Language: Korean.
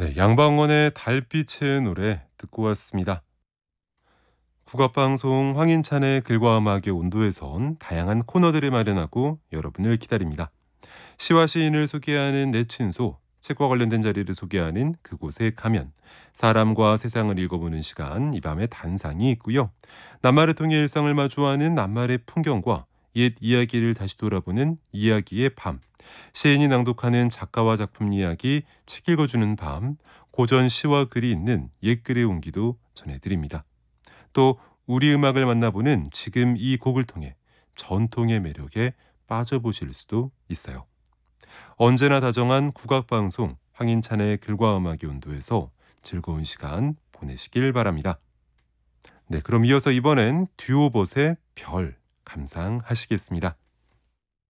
네, 양방원의 달빛의 노래 듣고 왔습니다. 국악방송 황인찬의 글과 음악의 온도에선 다양한 코너들을 마련하고 여러분을 기다립니다. 시와 시인을 소개하는 내친소, 책과 관련된 자리를 소개하는 그곳에 가면, 사람과 세상을 읽어보는 시간, 이 밤의 단상이 있고요. 낱말을 통해 일상을 마주하는 낱말의 풍경과 옛 이야기를 다시 돌아보는 이야기의 밤, 시인이 낭독하는 작가와 작품 이야기, 책 읽어주는 밤, 고전 시와 글이 있는 옛글의 온기도 전해드립니다. 또 우리 음악을 만나보는 지금 이 곡을 통해 전통의 매력에 빠져보실 수도 있어요. 언제나 다정한 국악방송 황인찬의 글과 음악의 온도에서 즐거운 시간 보내시길 바랍니다. 네, 그럼 이어서 이번엔 듀오봇의 별 감상하시겠습니다.